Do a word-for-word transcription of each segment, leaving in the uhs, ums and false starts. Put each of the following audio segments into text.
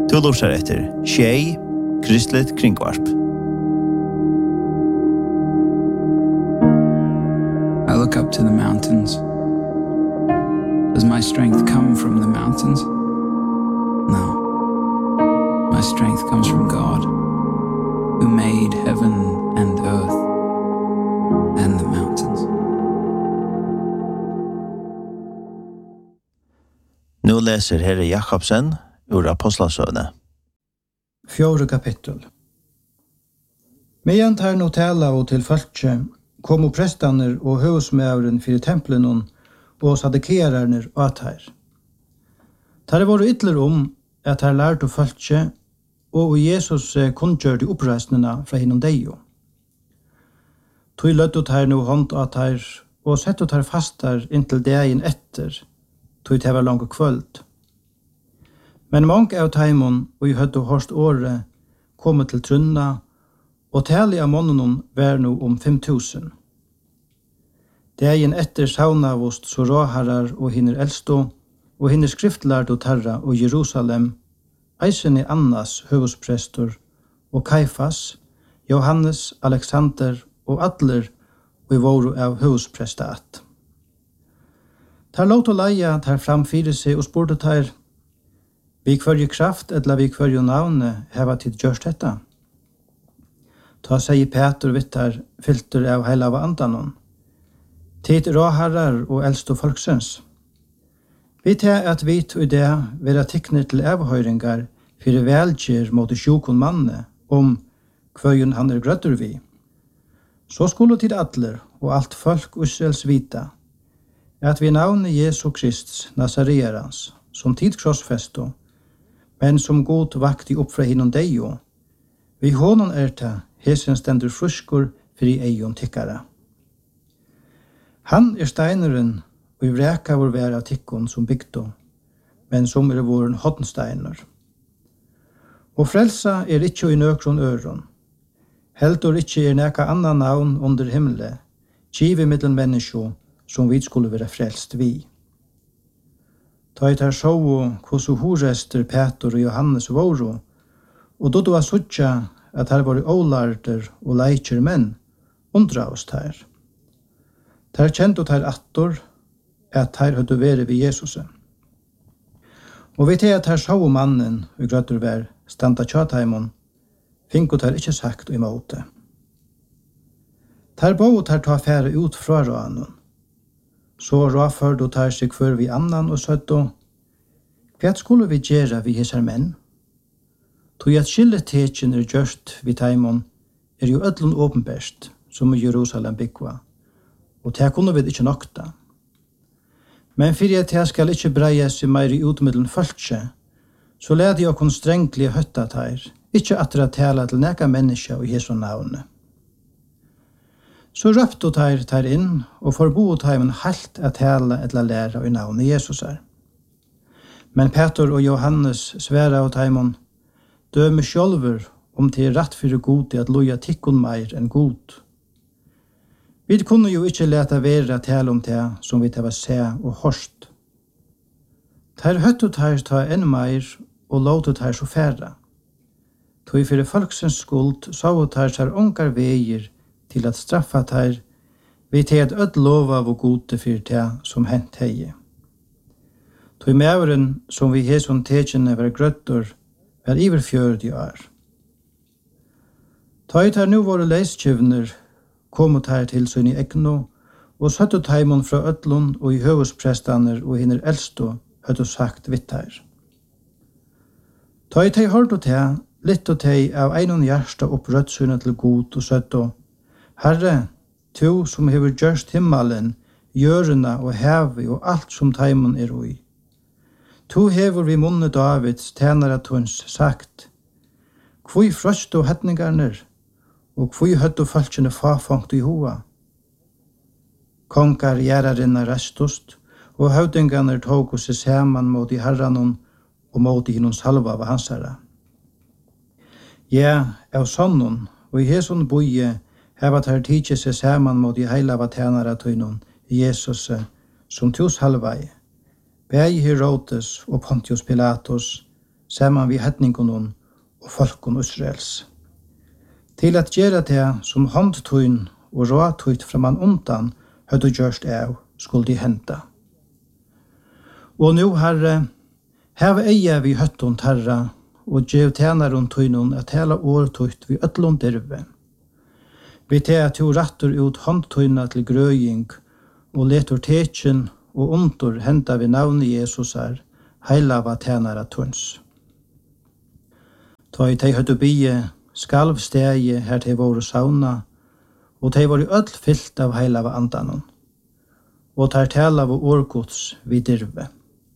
Du lurer etter Tjei, Kristelig Kringvarp. I look up to the mountains. Does my strength come from the mountains? No. My strength comes from God, who made heaven and earth and the mountains. Nu leser Herre Jakobsen ur Apostlasøvne. Fjore kapittel. Medan tar no tala og til folket, kom prestaner og høvsmævren fyrir templen og sadekerarner og at her. Tar var ytler om at her lærte folket, og Jesus kundgjørte oppreisningene fra hinnom deio. Tog løttet her no hånd at her, og settet her fastar inntil dagen etter, tog det var langt kvöld. Men mange av taimon, og i høtte hårst året, kom til trunna, og tali av månenen var no om fem tusen. Dagen etter saunavost så råharar og hinner eldstå, og hinner skriftlærd og tarra og Jerusalem, eisen i Annas høvesprestor, og Kaifas, Johannes, Alexander og Adler, og i våru av høvesprestat. Tar låt og leia tar fram fyrir seg og spurte tar, vi kvarje kraft eller vi kvarje navne heva tid gjørst detta. Ta seg Peter vittar filter av heila av andanon. Tid råharrar og eldst og folksens. Vi tar at vi tog det vera tikkner til avhøyringar fyrir velgjer mot sjukon manne om kvøyen han er grøtter vi. Så skulle tid atler og alt folk Israels vita at vi navne Jesu Krist Nazareans som tid krossfesto, men som god vakti opp fra hinnom deio. Vi honon erta hesen stendur fruskor fri eion tikkara. Han er steineren og i vreka vår vær av tikkon som bygdo, men som er våren hodnsteiner. Og frelsa er ikkje i nøkron øron. Heldur ikkje er neka annan navn under himmele, kive middel menneskjo, som vi skulle være frelst vi. Ta et her sjå hvordan horester Peter og Johannes våro, og då du var suttja at her var ålarder og leikjer menn, undra oss her. Ter kjent ut her attor, at her høyde være ved Jesus. Og vi til at her sjå mannen, og grøtter vær, standa tjataimon, finkot her ikkje sagt i måte. Ter båt her ta fære ut fra råanen, så råførd og tar seg for vi annan og søtt og hva skulle vi gjøre vi hesar menn? Tog at skilletekjen er gjørst vi taimon er jo ødlun åpenbæst som i Jerusalem byggva, og det kunne vi ikke nokta. Men fyrir at jeg skal ikke breie seg meir i utmiddelen folkje, så leder jeg okkur strengtlig høtta teir, ikke atra tala til neka menneska og Jesu navne. Så røpte teir teir inn, og forbod teimen halt at tala etla læra i navnet Jesus er. Men Peter og Johannes sværa av teimon, døme sjolver om til rett fyrir god til at loja tikkun meir enn god. Vi kunne jo ikke leta vera tala om det som vi teva se og horst. Teir høttu teir ta enn meir og låtu teir så færa. Tog fyrir folksens skuld sa og teir sær ongar veier til at straffa teir, vi til at ødd lova av og gode fyrir det som hent hei. Tog mæveren som vi heson tekjene var grøttor, var iver fjörd i år. Tog her nu våre leiskjøvner, kom her til sin i egno, og søttet taimon fra ødlun og i høvesprestaner og hinner eldstå, høttu sagt vitt her. Tog her hørt og te, litt og te av einon hjersta opp rødsunnet til god og søtto, Herre, to som hever gjørst himmelen, jørena og hevi og alt som taimon er ui. To hever vi munne Davids tænare tuns sagt, kvui frøst og hetningarner, og kvui høtt og falskjene fafangt i hoa. Kongar gjerrarinna restust, og høvdingarner tog seg saman mot i herranon og mot i hinnom salva av hansara. Ja, av sonnon, og i heson boie, heva tar tidsi seg saman mot i heila av tænare tunon, Jesus, som tus halvai, Bei Herodes og Pontius Pilatus, saman vi hedningon og folkon Israels. Til at gjera det som håndtøyn og råtøyt framan undan høyde gjørst av, skulle de henta. Og nu, Herre, heve eie vi høtton terra, og gjev tænaron tøynon at hela årtøyt vi øtlon derve. Vi te at du rattur ut håndtøyna til grøying, og letur tekjen og ontor henta vi navn Jesus er, heilava tænara tøns. Ta i tei høyde bie, skalv stegi her tei våre sauna, og tei var i öll fyllt av heilava andanon, og tar tala av årgods vid dirve.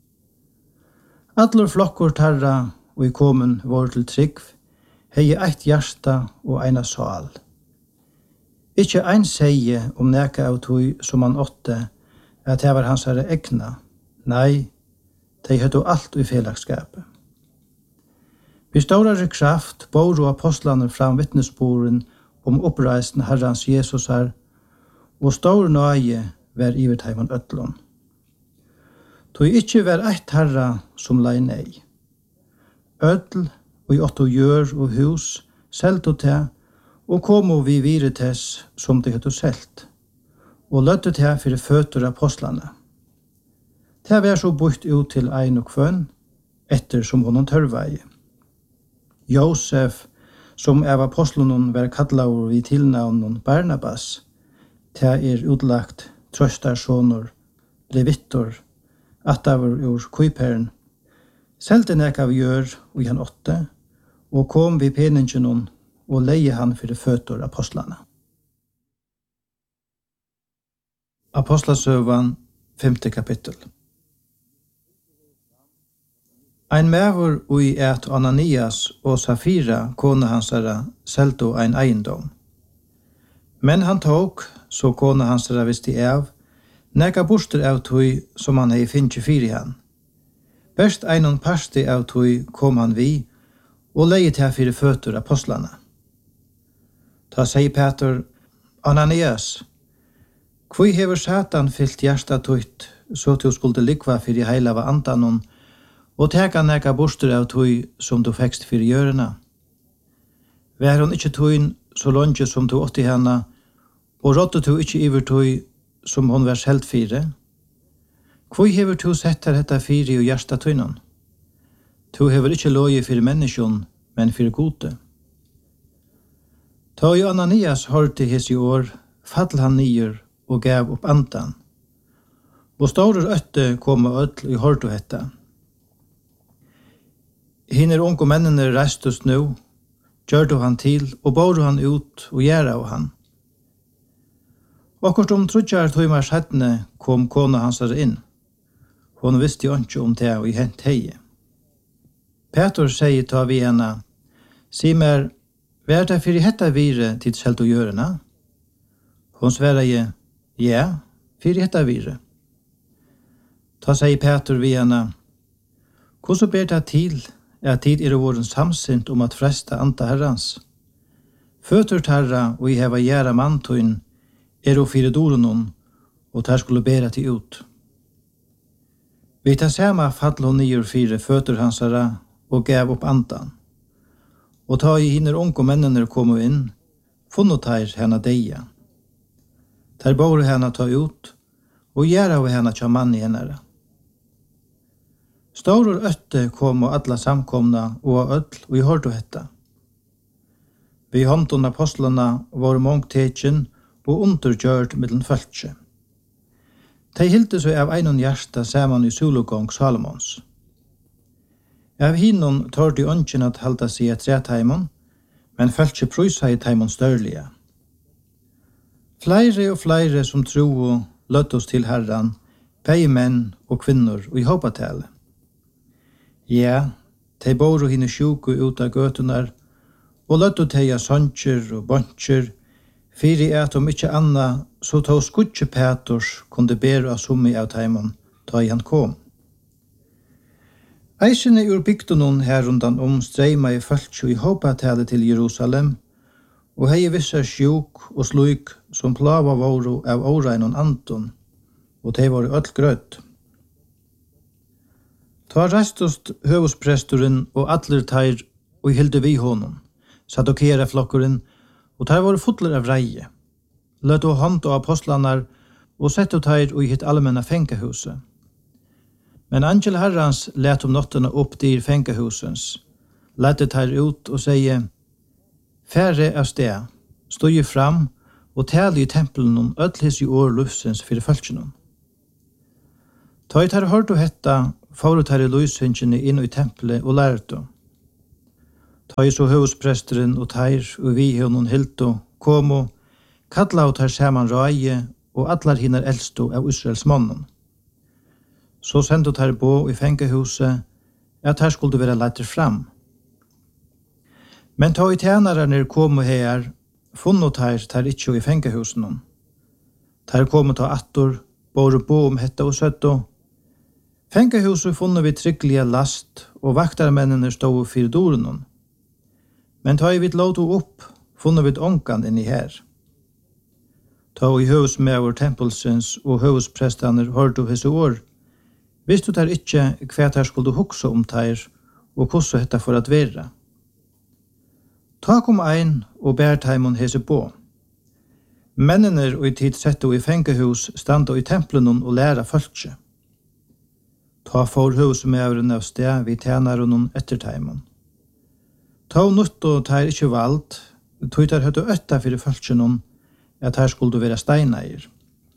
Allur flokkur tarra og i komen var til trygg, hei eitt hjärsta og eina sal. Ikkje ein seie om neka av tog som han åtte, at det var hans herre egna. Nei, de høyde alt i fellagskapet. Vi større kraft bor og apostlene fram vittnesboren om oppreisen Herrans Jesus her, og stor nøye var ivet heimann øtlån. Tog ikkje var eitt herra som lei nei. Ødl og i åtto gjør og hus, selt og te, og komo vi vire tess som det heter selt, og løtte te fyrir føtter apostlene. Det var så bort ut til ein og kvønn, etter som honom tørvei. Josef, som av apostlonen var kattlaur vid tilnavnen Barnabas, te er utlagt trøstarsånor, levittor, atavur ur kuiperen, selte nek av gjør og han åtte, og kom vi peningenon og leie han fyrir føtter apostlene. Apostlasøvan, femte kapittel. Ein mævur ui et Ananias og Safira, kone hansara, selto ein eiendom. Men han tok, så kone hansara visste av, neka borster av tui som han hei finnje fyri han. Best einon parsti av tui kom han vi, og leie til fyrir føtter apostlene. Ta sier Peter, Ananias, kvoi hever Satan fyllt hjärsta tutt, så du skulle likva fyrir heilava andanon, og teka neka borster av tui som du fekst fyrir gjørena. Vær hon ikkje tuin så longe som du åtti henne, og rådde du ikkje iver tui som hon var selv fire? Kvoi hever du sett her hetta fyri og hjärsta tuinon? Tu hever ikkje loje fyrir menneskjon, men fyrir gode. Ta i Ananias hørte his i år, fall han nyer og gav opp andan. Og staurer øtte kom og ødl i hørte hetta. Hinner unge mennene reistes nu, gjør han til, og bor han ut og gjør av han. Akkurat om trudjar tøymar settene kom kona hans inn. Hon visste jo ikke om det og i hent heie. Peter sier ta vi henne, si mer, hva er det for i hetta vire til selv å gjøre henne? Hon svarer jeg, ja, for i hetta vire. Ta sier Peter vi henne, hvordan ber det til at tid er våren samsint om at fresta anta herrans? Føtter herra og i heva gjæra mantøyn er og fire dorenon, og der skulle bæra til ut. Vi tar sama fall hon nyer fire føtter hansara og gav opp andan. Og ta i hinner unge mennene kom inn, funnet her henne deia. Der bor henne ta ut, og gjør av henne tja mann i henne. Staurer øtte kom og alla samkomna og ødl og i hørte hetta. Vi håndton apostlene var mångtekjen og undergjørt middelen følge. De hilte seg av einon hjärsta saman i sologång Salomons. Av hinnon tar de ønsken at halda seg et tretheimon, men følge prysa i teimon størlige. Flere og flere som tro og løtt oss til herran, begge menn og kvinnor og i hoppatale. Ja, de bor og hinne sjuku ut av gøtunar, og løtt å teia søntjer og bøntjer, fyri at om ikkje anna, så tog skutje Peters kunde bæra summi av teimon, ta i han kom. Eisene ur bygdunon her undan om streima i føltsjo i hoppatale til Jerusalem, og hei vissa sjuk og sluik som plava våru av åreinon anton, og de var öll grøtt. Ta restust høvuspresturen og atler teir og hilde vi honom, sadokere flokkuren, og teir var fotler av reie. Løt og hånd og apostlanar, og sette teir og hitt allmenna fengehuset. Men angel herrans let om nottene opp dyr fengehusens, lette teir ut og seie, færre av sted, stod jo fram, og tale i tempelen om ødlis i år lufsens fyrir fölkjennom. Ta i teir hørt og hetta, for teir i lysingsene inn i tempelet og lærte. Ta i så høvuspresteren og teir og vi honom hilto, komo, kalla og teir saman røye, og atlar hinner eldsto av Israels mannen. Så sendte teir bo i fengehuset, at teir skulle være leiter fram. Men ta i tjenarerne komo her, funnet teir teir ikkje i fengehusen. Teir komo ta attor, bore bo om hetta og søtto. Fengehuset funnet vi trygglige last, og vaktarmennene stod fyrir doren. Men ta i vidt låto opp, funnet vi ångan inni her. Ta i høvusmever tempelsens og høvusprestaner hørte hese år, visste der ikkje hva der skulle hukse om teir, og hvordan hetta for at vera. Ta kom ein og bær teimon hese på. Mennene og i tid sette i fengehus standa i templen og læra fölkje. Ta for høvusmeveren av sted vi tjenaren etter teimon. Ta nutt og teir ikkje vald, tog der høtte øtta fyrir fölkjenon, at her skulle være steineier.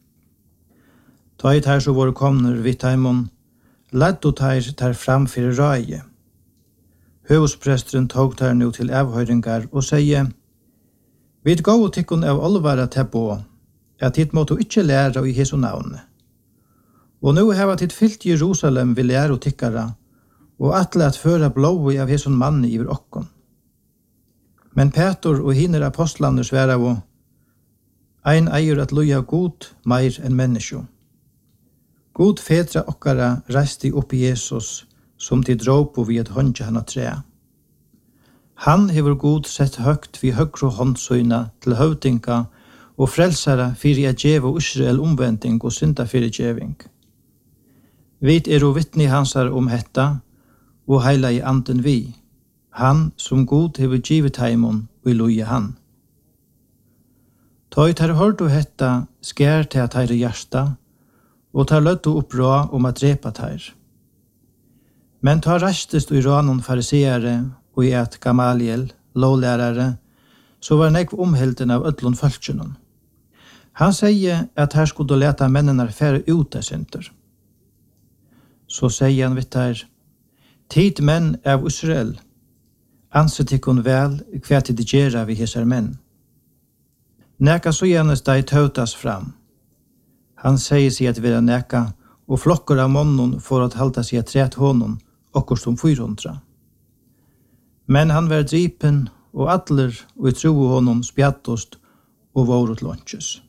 Ta i teir så var komner vidt heimon, ledd og teir teir fram fyrir røye. Høvuspresteren tog teir nu til avhøyringar og sier, «Vid gå og tikkun av olvara tebbo, at hit måtte ikkje læra i Jesu navne. Og nu heva titt fyllt Jerusalem vil læra og tikkara, og atle at føra blåi av Jesu manni iver okkon. Men Petor og hinner apostlaner sværa og, ein eier at loja god meir enn menneskjo. God fedra okkara reiste opp i Jesus, som til dråpo vid et håndje han tre. Han hever god sett høgt vid høgro håndsøyna til høvdinga og frelsara fyrir at djeva Israel omvending og synda fyrir djeving. Vit er og vittni hansar om hetta, og heila i anden vi, han som god hever givet heimon og i loja han. Ta i tar hørt og hetta skær til at teir hjärsta, og tar løtt og opprå om at drepa teir. Men ta rastest og i ranon fariseere og i et Gamaliel, lovlærare, så var nekv omhelten av ødlon fölkjenon. Han sier at her skulle leta mennene fære ut av synder. Så sier han vidt her, tid menn av Israel, anset ikkon vel hva til de gjerra vi hesar menn. Neka så gjennes deg tautas fram. Han sier seg at vera neka, og flokkar av månnen for at halda seg at tret honom, okkur som fyrhundra. Men han var dripen, og atler og i tro honom spjattost og vårut lunches.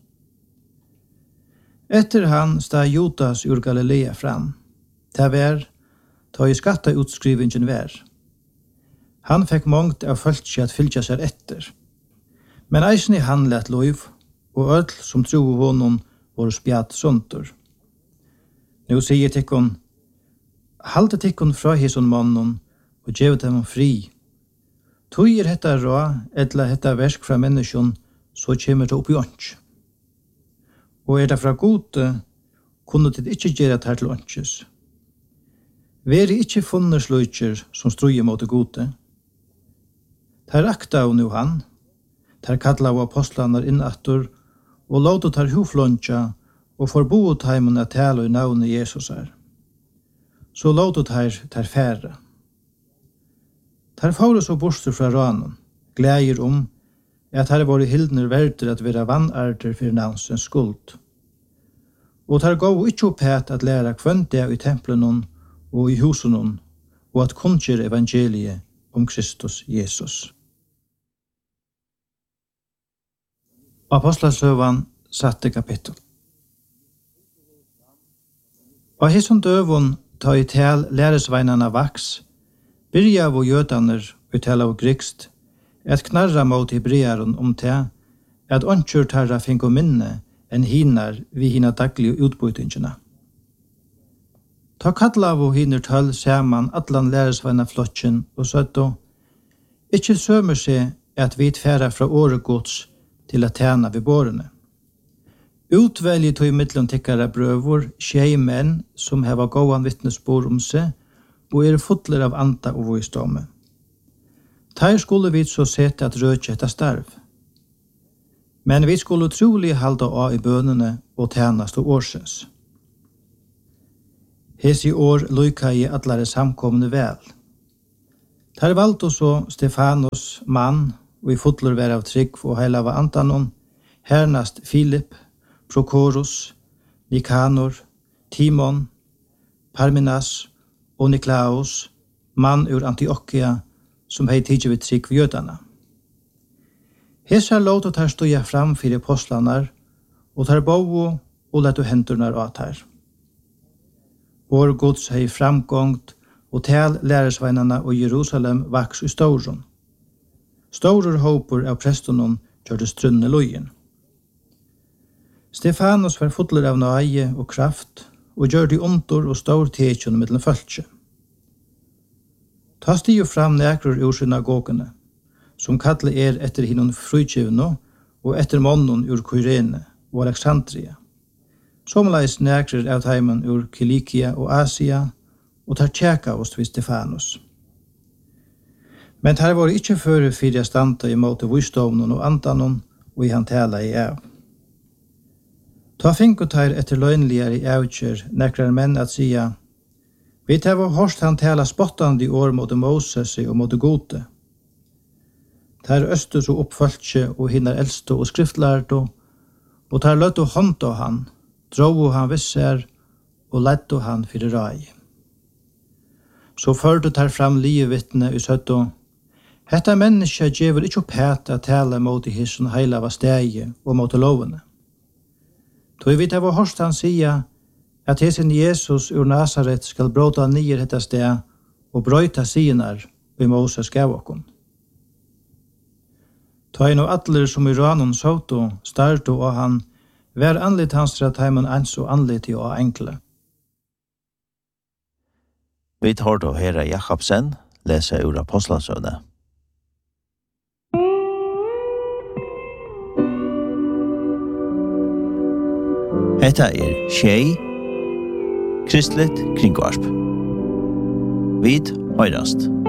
Etter han stod Judas ur Galilea fram. Det var, ta i skatta utskrivingen var. Han fikk mångt av fölkje at fylgja seg etter. Men eisen i han let lov, og öll som tro honom var spjatt sunter. Nu sier tikkon, halte tikkon fra hison mannen, og gjev dem fri. Tog er hetta rå, etla hetta versk fra menneskjon, så kommer det opp i ånds. Og er det fra gode, kunne det ikke gjøre det her til ånds. Veri ikke funnet sløyker som strøyer mot det gode. Der rakta av nu han, der kalla av apostlanar innattur, og låta tar hufluncha, og forbo taimen at tala i navnet Jesus er. Så låta tar tar færre. Tar faures og borster fra ranen, glæger om at her var hildner verder at være vannarter for navnsens skuld. Og tar gav ikke opp het at læra kvønte i templen og i husen, og at kunnskjer evangeliet om Kristus Jesus. Apostlasøvan satte kapittel. Og hisson døvun ta i tel læresveinarna vaks, byrja av jødaner og tala av grikst, et knarra mot hebrearen om te, at åndsjur tarra finko minne enn hinar vi hina daglige utbytingina. Ta kallavu hinner tøll saman allan læresvenna flotjen og søtto, ikkje sømer seg at vi tfæra fra åregods til at tjena vid bårene. Utvelget tog i middelen tikkara brøvor, tjei menn som heva gåan vittnesbord om seg, og er fotler av anta og visdomme. Ter skulle vi så sette at rødje etta starv. Men vi skulle trolig halda av i bønene og tjenast og årsens. Hes i år lykka i atlare samkomne vel. Ter valgte så Stefanos mann, og i fotler vær av trygg og heila av antanon, hernast Filip, Prokorus, Nikanor, Timon, Parmenas og Niklaus, mann ur Antiochia, som hei tidsi vid trygg ved jødana. Hesa låt tar stoja fram fyrir apostlanar, og tar bovo og letu hendurnar at her. Vår gods hei framgångt, og tal læresveinarna og Jerusalem vaks i stauron. Staurur håpur av prestonon gjørte strunne lojen. Stefanos var fotler av nøye og kraft, og gjør de ontor og stor tekjon mellom fölkje. Ta stiger fram nekror ur synagogene, som kallar er etter hinnon frutjivno og etter monnon ur Kyrene og Alexandria. Somleis nekror av teimen ur Kilikia og Asia, og tar tjeka oss vid Stefanos. Men her var ikkje føre fyrir standa i måte visdomnon og antanon, og i han tala i av. Ta finkotar etter løgnligare i avkjer nekrar menn at sia, vi tar var hårst han tala spottande i år mot Moses og mot gode. Tar østus og oppfølgje og hinnar eldste og skriftlærdo, og tar løtt og hånd av han, drog han visser og lett han fyrir rai. Så førte tar fram livevittne i søtto, hetta menneska djever ikkje opphet at tala mot i hisson heila var stegi og mot lovene. Tog vi tar var hårst han sia, at hesen Jesus ur Nazaret skal bråta nyer hetta steg og brøyta sinar vi Moses gav okkom. Ta inn og atler som i ranon soto, starto og han, vær anlitt hans til at heimen ans og anlitt i og enkle. Vi tar då Herre Jakobsen lese ur Apostlasøvne. Hetta er Tjei, Kristlet Kringvarp. Vid høyrast.